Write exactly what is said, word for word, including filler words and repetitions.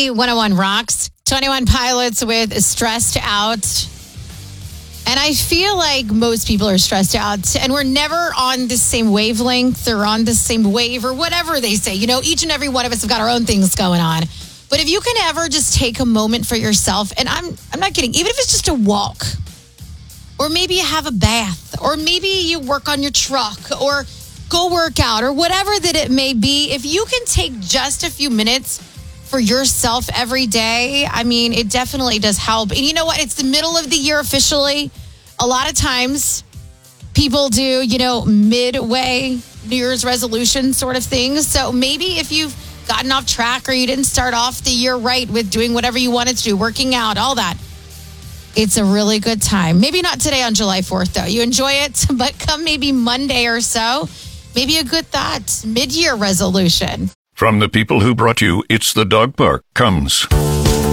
B one oh one Rocks. twenty-one Pilots with Stressed Out. And I feel like most people are stressed out, and we're never on the same wavelength or on the same wave or whatever they say. You know, each and every one of us have got our own things going on. But if you can ever just take a moment for yourself, and I'm I'm not kidding, even if it's just a walk, or maybe you have a bath, or maybe you work on your truck, or go work out, or whatever that it may be, if you can take just a few minutes for yourself every day, I mean, it definitely does help. And you know what? It's the middle of the year officially. A lot of times people do, you know, midway New Year's resolution sort of things. So maybe if you've gotten off track or you didn't start off the year right with doing whatever you wanted to do, working out, all that, it's a really good time. Maybe not today on July fourth, though. You enjoy it, but come maybe Monday or so, maybe a good thought, mid-year resolution. From the people who brought you It's the Dog Park comes